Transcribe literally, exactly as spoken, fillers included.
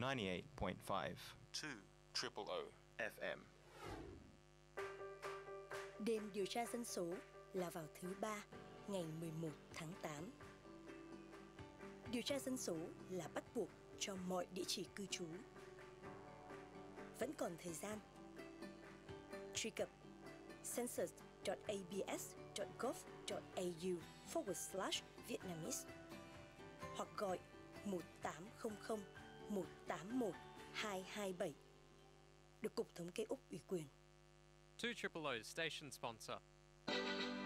ninety-eight point five. two triple O F M. Đêm điều tra dân số là vào thứ ba, ngày mười một tháng tám. Điều tra dân số là bắt buộc cho mọi địa chỉ cư trú. Vẫn còn thời gian. Truy cập census.abs.gov.au forward slash Vietnamese hoặc gọi một tám không không một tám một hai hai bảy được Cục Thống kê Úc ủy quyền. two Triple O's station sponsor.